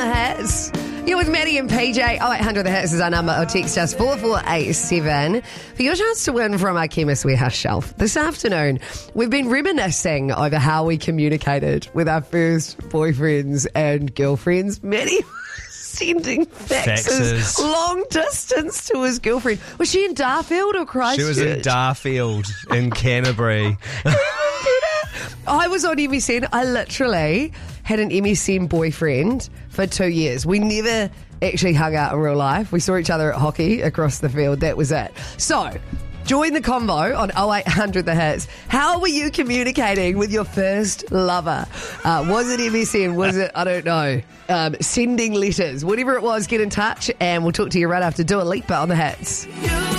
the Hits. You're with Maddie and PJ. 0800 the Hits is our number, or text us 4487 for your chance to win from our Chemist Warehouse shelf. This afternoon, we've been reminiscing over how we communicated with our first boyfriends and girlfriends. Maddie sending faxes long distance to his girlfriend. Was she in Darfield or Christchurch? She was in Darfield in Canterbury. I was on MSN. I literally had an MSN boyfriend for 2 years. We never actually hung out in real life. We saw each other at hockey across the field. That was it. So, join the convo on 0800 The Hits. How were you communicating with your first lover? Was it MSN? Was it, I don't know, sending letters? Whatever it was, get in touch and we'll talk to you right after Dua Lipa on The Hits.